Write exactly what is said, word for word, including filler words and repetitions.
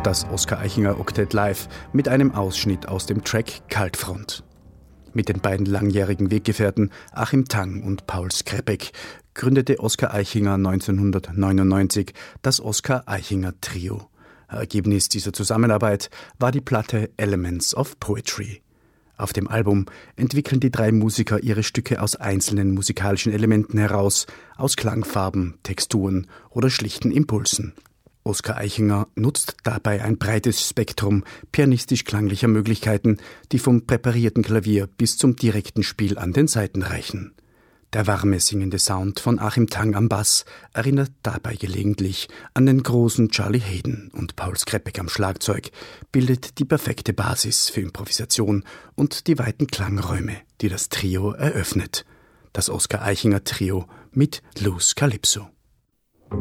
Das Oskar Aichinger Oktett live mit einem Ausschnitt aus dem Track Kaltfront. Mit den beiden langjährigen Weggefährten Achim Tang und Paul Skrebek gründete Oskar Aichinger neunzehnhundertneunundneunzig das Oskar Aichinger Trio. Ergebnis dieser Zusammenarbeit war die Platte Elements of Poetry. Auf dem Album entwickeln die drei Musiker ihre Stücke aus einzelnen musikalischen Elementen heraus, aus Klangfarben, Texturen oder schlichten Impulsen. Oskar Aichinger nutzt dabei ein breites Spektrum pianistisch-klanglicher Möglichkeiten, die vom präparierten Klavier bis zum direkten Spiel an den Saiten reichen. Der warme, singende Sound von Achim Tang am Bass erinnert dabei gelegentlich an den großen Charlie Haden, und Paul Skrebek am Schlagzeug bildet die perfekte Basis für Improvisation und die weiten Klangräume, die das Trio eröffnet. Das Oskar Aichinger Trio mit Loose Calypso.